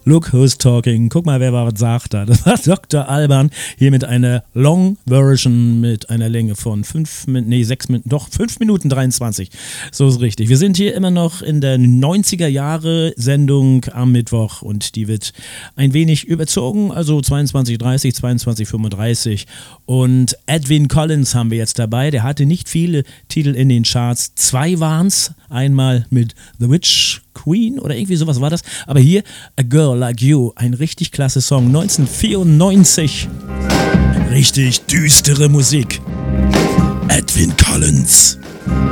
Look who's talking. Guck mal, wer was sagt da. Das war Dr. Alban hier mit einer Long Version mit einer Länge von 5 Minuten 23. So ist richtig. Wir sind hier immer noch in der 90er Jahre Sendung am Mittwoch und die wird ein wenig überzogen, also 22:30, 22:35 und Edwyn Collins haben wir jetzt dabei. Der hatte nicht viele Titel in den Charts. 2 waren's. Einmal mit The Witch Queen oder irgendwie sowas war das. Aber hier A Girl Like You, ein richtig klasse Song, 1994. Richtig düstere Musik. Edwyn Collins.